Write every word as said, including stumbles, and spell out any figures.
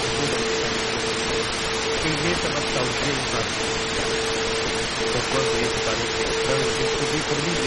Quem inventa nostalgia exato. Então, quando isso está no cristão, eu descobri por mim